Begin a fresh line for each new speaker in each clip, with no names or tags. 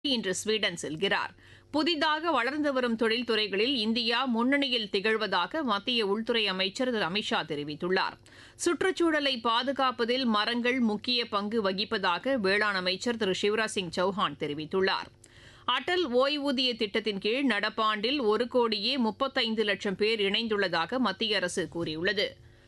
இன்று ஸ்வீடன் செல்கிறார். புதிதாக வளர்ந்து வரும் தொழில்துறைகளில் இந்தியா முன்னணியில் திகழ்வதாக மத்திய உள்துறை அமைச்சர் திரு அமித் ஷா தெரிவித்துள்ளார். சுற்றுச்சூழலை பாதுகாப்பதில் மரங்கள் முக்கிய பங்கு வகிப்பதாக வேளாண் அமைச்சர் திரு சிவராஜ் சிங் சௌஹான் தெரிவித்துள்ளார். அடல் ஓய்வூதிய திட்டத்தின் கீழ் நடப்பாண்டில் 1,35,00,000 பேர் இணைந்துள்ளதாக மத்திய அரசு கூறியுள்ளது.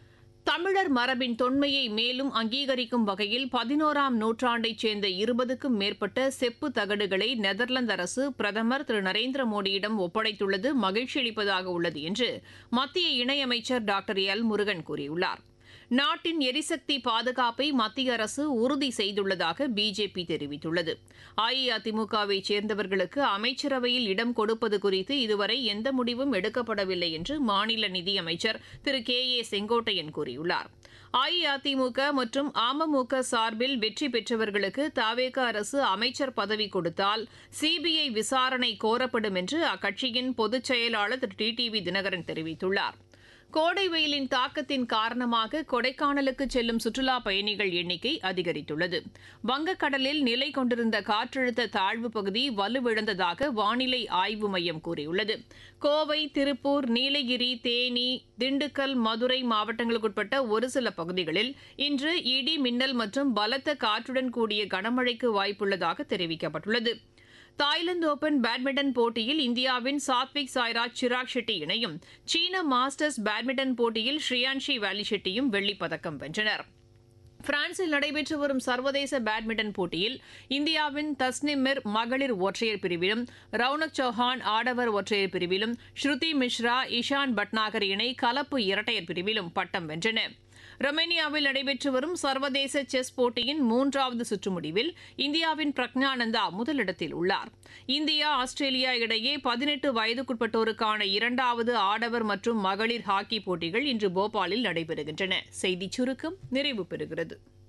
தமிழர் மரபின் தொன்மையை மேலும் அங்கீகரிக்கும் வகையில் 11ஆம் நூற்றாண்டைச் சேர்ந்த 20க்கும் மேற்பட்ட செப்பு தகடுகளை நெதர்லாந்து அரசு பிரதமர் திரு நரேந்திர மோடியிடம் ஒப்படைத்துள்ளது மகிழ்ச்சியளிப்பதாக உள்ளது என்று மத்திய இணையமைச்சர் டாக்டர் எல் முருகன் கூறியுள்ளார். நாட்டின் எரிசக்தி பாதுகாப்பை மத்திய அரசு உறுதி செய்துள்ளதாக பிஜேபி தெரிவித்துள்ளது. அஇஅதிமுகவை சேர்ந்தவர்களுக்கு அமைச்சரவையில் இடம் கொடுப்பது குறித்து இதுவரை எந்த முடிவும் எடுக்கப்படவில்லை என்று மாநில நிதியமைச்சர் திரு கே ஏ செங்கோட்டையன் கூறியுள்ளார். அஇஅதிமுக மற்றும் அமமுக சார்பில் வெற்றி பெற்றவர்களுக்கு தவேக அரசு அமைச்சர் பதவி கொடுத்தால் சிபிஐ விசாரணை கோரப்படும் என்று அக்கட்சியின் பொதுச் செயலாளர் திரு டிடிவி தினகரன் தெரிவித்துள்ளார். கோடை வெயிலின் தாக்கத்தின் காரணமாக கொடைக்கானலுக்கு செல்லும் சுற்றுலாப் பயணிகள் எண்ணிக்கை அதிகரித்துள்ளது. வங்கக்கடலில் நிலை கொண்டிருந்த காற்றழுத்த தாழ்வுப் பகுதி வலுவிழந்ததாக வானிலை ஆய்வு மையம் கூறியுள்ளது. கோவை, திருப்பூர், நீலகிரி, தேனி, திண்டுக்கல், மதுரை மாவட்டங்களுக்குட்பட்ட ஒரு சில பகுதிகளில் இன்று இடி, மின்னல் மற்றும் பலத்த காற்றுடன் கூடிய கனமழைக்கு வாய்ப்புள்ளதாக தெரிவிக்கப்பட்டுள்ளது. தாய்லாந்து ஓபன் பேட்மிண்டன் போட்டியில் இந்தியாவின் சாத்விக் சாய்ராஜ், சிராக் ஷெட்டி இணையும் சீன மாஸ்டர்ஸ் பேட்மிண்டன் போட்டியில் ஸ்ரீயான்ஷி வேலி ஷெட்டியும் வெள்ளிப்பதக்கம் வென்றனர். பிரான்சில் நடைபெற்று வரும் சர்வதேச பேட்மிண்டன் போட்டியில் இந்தியாவின் தஸ்னிம் மிர் மகளிர் ஒற்றையர் பிரிவிலும், ரவுனக் சௌஹான் ஆடவர் ஒற்றையர் பிரிவிலும், ஸ்ருதி மிஸ்ரா, இஷான் பட்நாகர் இணை கலப்பு இரட்டையர் பிரிவிலும் பட்டம் வென்றன. ரொமேனியாவில் நடைபெற்று வரும் சர்வதேச செஸ் போட்டியின் 3வது சுற்று முடிவில் இந்தியாவின் பிரக்ஞானந்தா முதலிடத்தில் உள்ளார். இந்தியா, ஆஸ்திரேலியா இடையே 18 வயதுக்குட்பட்டோருக்கான 2வது ஆடவர் மற்றும் மகளிர் ஹாக்கி போட்டிகள் இன்று போபாலில் நடைபெறுகின்றன. செய்திச் சுருக்கம் நிறைவு பெறுகிறது.